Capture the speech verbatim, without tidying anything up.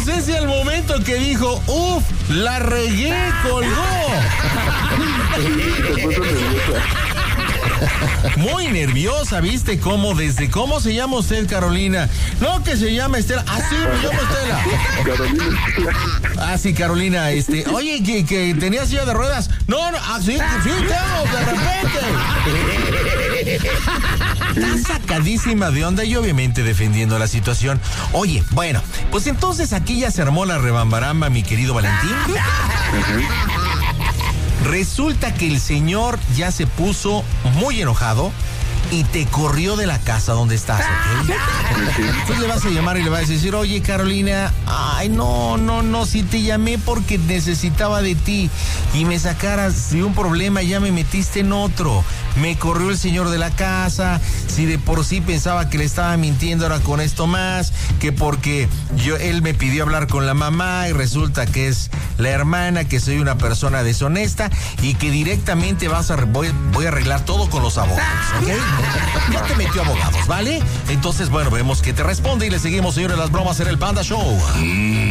pues ese es el momento que dijo, uff, la regué, colgó. Muy nerviosa, ¿viste cómo? Desde cómo se llama usted, Carolina. No, que se llama Estela. Ah, sí, me llamo Estela. Carolina Estela. Ah, sí, Carolina, este, oye, que, que tenía silla de ruedas. No, no, ah, sí, sí, tengo, de repente. Está sacadísima de onda y obviamente defendiendo la situación. Oye, bueno, pues entonces aquí ya se armó la rebambaramba, mi querido Valentín. Resulta que el señor ya se puso muy enojado y te corrió de la casa donde estás, ¿ok? Entonces le vas a llamar y le vas a decir, oye, Carolina, ay, no, no, no, si te llamé porque necesitaba de ti y me sacaras de un problema, ya me metiste en otro. Me corrió el señor de la casa, si de por sí pensaba que le estaba mintiendo ahora con esto más, que porque yo, él me pidió hablar con la mamá y resulta que es la hermana, que soy una persona deshonesta y que directamente vas a, voy, voy a arreglar todo con los abogados, ¿ok? Ya te metió abogados, ¿vale? Entonces, bueno, vemos que te responde y le seguimos, señores, las bromas en el Panda Show.